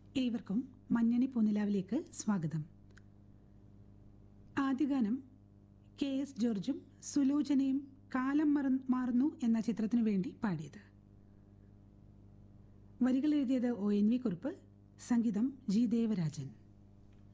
ഏവർക്കും മഞ്ഞണി പൂനിലാവിലേക്ക് സ്വാഗതം. ആദ്യഗാനം KS ജോർജും സുലോചനയും കാലം മാറുന്നു എന്ന ചിത്രത്തിനു വേണ്ടി പാടിയത്. വരികൾ എഴുതിയത് ONV കുറുപ്പ്, സംഗീതം G ദേവരാജൻ.